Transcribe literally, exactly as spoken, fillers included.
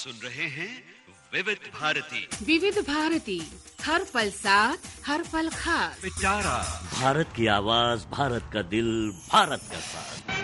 सुन रहे हैं विविध भारती। विविध भारती, हर पल साथ, हर पल खास। पिटारा भारत की आवाज, भारत का दिल, भारत का साथ।